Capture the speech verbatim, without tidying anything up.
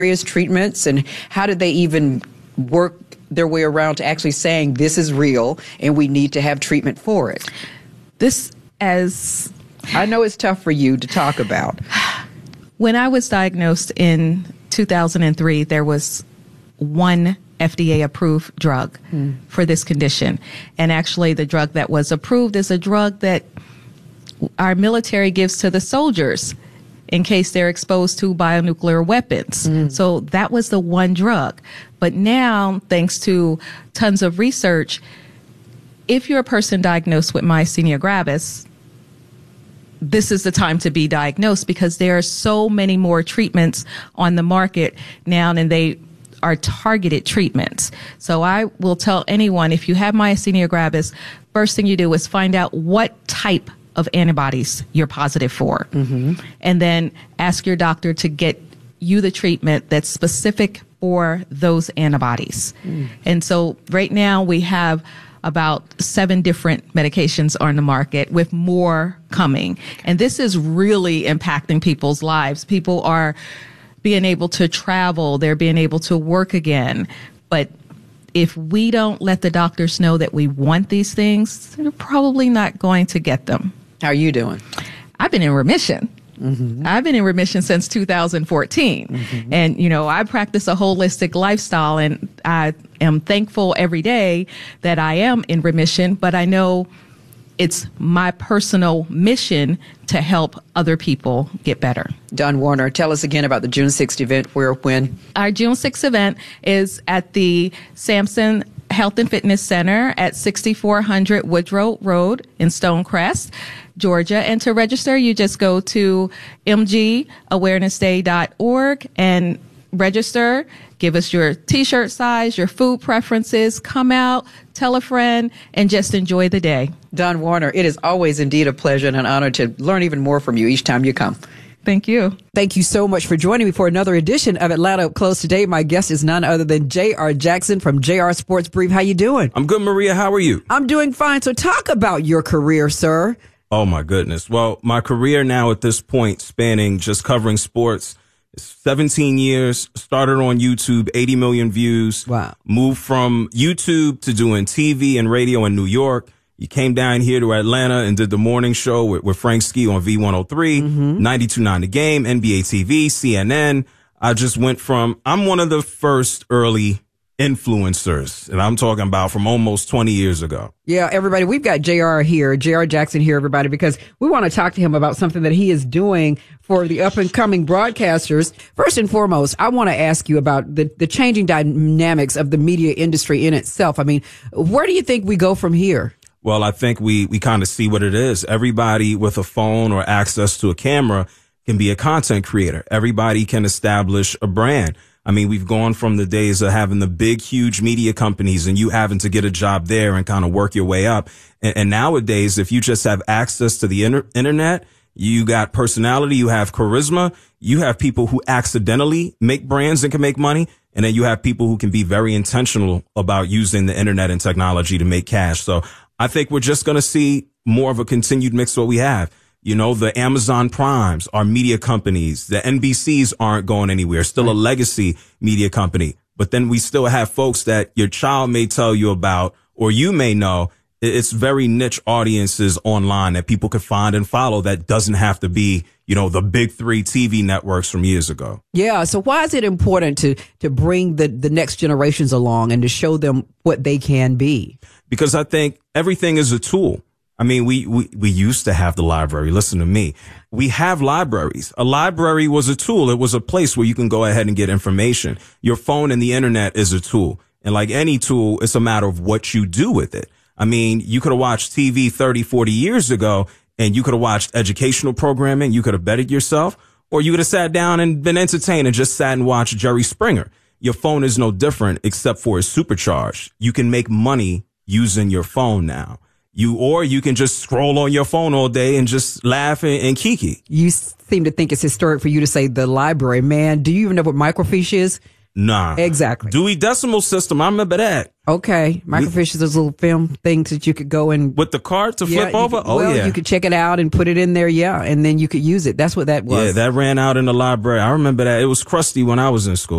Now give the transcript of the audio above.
various treatments, and how did they even work their way around to actually saying this is real and we need to have treatment for it? This, as I know it's tough for you to talk about. When I was diagnosed in two thousand three, there was one F D A-approved drug mm. for this condition. And actually, the drug that was approved is a drug that our military gives to the soldiers in case they're exposed to bionuclear weapons. Mm. So that was the one drug. But now, thanks to tons of research, if you're a person diagnosed with myasthenia gravis, this is the time to be diagnosed, because there are so many more treatments on the market now, and they are targeted treatments. So I will tell anyone, if you have myasthenia gravis, first thing you do is find out what type of antibodies you're positive for. Mm-hmm. And then ask your doctor to get you the treatment that's specific for those antibodies. Mm. And so right now we have about seven different medications on the market, with more coming. And this is really impacting people's lives. People are being able to travel, they're being able to work again. But if we don't let the doctors know that we want these things, they're probably not going to get them. How are you doing? I've been in remission. Mm-hmm. I've been in remission since two thousand fourteen. Mm-hmm. And, you know, I practice a holistic lifestyle, and I am thankful every day that I am in remission, but I know it's my personal mission to help other people get better. Dawn Warner, tell us again about the June sixth event, where, when. Our June sixth event is at the Sampson Health and Fitness Center at sixty-four hundred Woodrow Road in Stonecrest, Georgia. And to register, you just go to m g awareness day dot org and register. Give us your t-shirt size, your food preferences. Come out, tell a friend, and just enjoy the day. Dawn Warner, it is always indeed a pleasure and an honor to learn even more from you each time you come. Thank you. Thank you so much for joining me for another edition of Atlanta Up Close. Today, my guest is none other than J R. Jackson from J R Sports Brief. How you doing? I'm good, Maria. How are you? I'm doing fine. So talk about your career, sir. Oh, my goodness. Well, my career now at this point, spanning just covering sports, is seventeen years, started on YouTube, eighty million views. Wow. Moved from YouTube to doing T V and radio in New York. You came down here to Atlanta and did the morning show with, with Frank Ski on V one oh three, mm-hmm. ninety-two point nine The Game, N B A T V, C N N. I just went from, I'm one of the first early influencers, and I'm talking about from almost twenty years ago. Yeah, everybody, we've got J R here, J R Jackson here, everybody, because we want to talk to him about something that he is doing for the up-and-coming broadcasters. First and foremost, I want to ask you about the, the changing dynamics of the media industry in itself. I mean, where do you think we go from here? Well, I think we, we kind of see what it is. Everybody with a phone or access to a camera can be a content creator. Everybody can establish a brand. I mean, we've gone from the days of having the big, huge media companies and you having to get a job there and kind of work your way up. And, and nowadays, if you just have access to the inter- internet, you got personality, you have charisma, you have people who accidentally make brands and can make money. And then you have people who can be very intentional about using the internet and technology to make cash. So I think we're just going to see more of a continued mix of what we have. You know, the Amazon Primes are media companies. The N B Cs aren't going anywhere. Still a legacy media company. But then we still have folks that your child may tell you about, or you may know. It's very niche audiences online that people could find and follow that doesn't have to be, you know, the big three T V networks from years ago. Yeah. So why is it important to, to bring the, the next generations along and to show them what they can be? Because I think everything is a tool. I mean, we, we, we used to have the library. Listen to me. We have libraries. A library was a tool. It was a place where you can go ahead and get information. Your phone and the internet is a tool. And like any tool, it's a matter of what you do with it. I mean, you could have watched T V thirty, forty years ago and you could have watched educational programming. You could have bettered yourself, or you could have sat down and been entertained and just sat and watched Jerry Springer. Your phone is no different except for it's supercharged. You can make money using your phone now. You, or you can just scroll on your phone all day and just laugh and, and kiki. You seem to think it's historic for you to say the library. Man, do you even know what microfiche is? Nah. Exactly. Dewey Decimal System. I remember that. Okay. Microfiche is those little film things that you could go and with the card to yeah, flip over. Could, oh well, yeah, you could check it out and put it in there. Yeah, and then you could use it. That's what that was. Yeah, that ran out in the library. I remember that. It was crusty when I was in school.